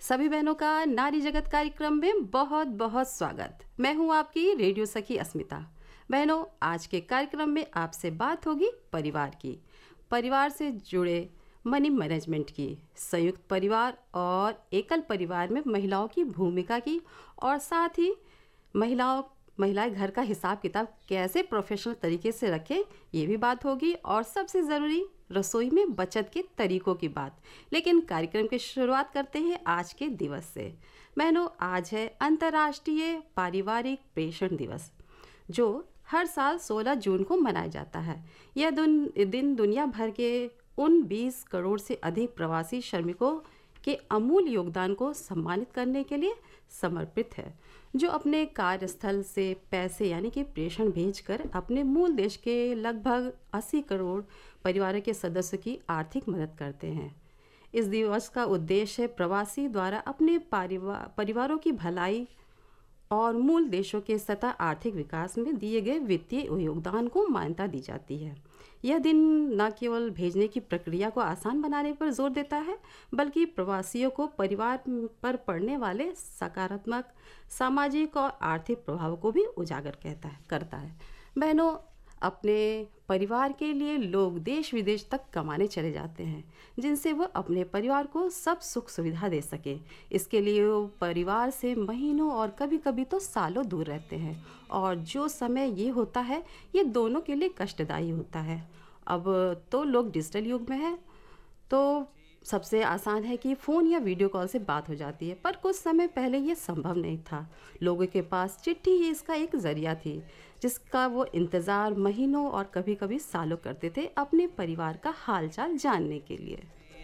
सभी बहनों का नारी जगत कार्यक्रम में बहुत बहुत स्वागत। मैं हूं आपकी रेडियो सखी अस्मिता। बहनों, आज के कार्यक्रम में आपसे बात होगी परिवार की, परिवार से जुड़े मनी मैनेजमेंट की, संयुक्त परिवार और एकल परिवार में महिलाओं की भूमिका की, और साथ ही महिलाएं घर का हिसाब किताब कैसे प्रोफेशनल तरीके से रखें, ये भी बात होगी। और सबसे ज़रूरी, रसोई में बचत के तरीकों की बात। लेकिन कार्यक्रम की शुरुआत करते हैं आज के दिवस से। बहनों, आज है अंतर्राष्ट्रीय पारिवारिक प्रेषण दिवस, जो हर साल 16 जून को मनाया जाता है। यह दिन दुनिया भर के उन 20 करोड़ से अधिक प्रवासी श्रमिकों के अमूल्य योगदान को सम्मानित करने के लिए समर्पित है, जो अपने कार्यस्थल से पैसे यानी कि प्रेषण भेजकर अपने मूल देश के लगभग 80 करोड़ परिवारों के सदस्यों की आर्थिक मदद करते हैं। इस दिवस का उद्देश्य है प्रवासी द्वारा अपने परिवारों की भलाई और मूल देशों के सतत आर्थिक विकास में दिए गए वित्तीय योगदान को मान्यता दी जाती है। यह दिन न केवल भेजने की प्रक्रिया को आसान बनाने पर जोर देता है, बल्कि प्रवासियों को परिवार पर पड़ने वाले सकारात्मक सामाजिक और आर्थिक प्रभाव को भी उजागर करता है। बहनों, अपने परिवार के लिए लोग देश विदेश तक कमाने चले जाते हैं, जिनसे वो अपने परिवार को सब सुख सुविधा दे सके। इसके लिए वो परिवार से महीनों और कभी कभी तो सालों दूर रहते हैं, और जो समय ये होता है, ये दोनों के लिए कष्टदायी होता है। अब तो लोग डिजिटल युग में हैं, तो सबसे आसान है कि फ़ोन या वीडियो कॉल से बात हो जाती है, पर कुछ समय पहले ये संभव नहीं था। लोगों के पास चिट्ठी ही इसका एक ज़रिया थी, जिसका वो इंतज़ार महीनों और कभी कभी सालों करते थे अपने परिवार का हालचाल जानने के लिए।